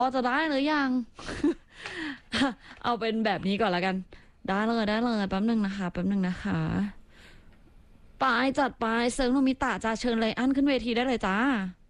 พอจะได้หรือยัง เอาเป็นแบบนี้ก่อนละกัน ได้เลยได้เลยแป๊บหนึ่งนะคะแป๊บหนึ่งนะคะไปจัดไปเซิร์ฟโนมิตะจะเชิญไลอ้อนขึ้นเวทีได้เลยจ้า